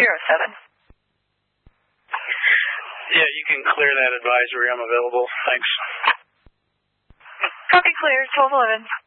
Yeah, you can clear that advisory. I'm available. Thanks. Copy clear, 1211.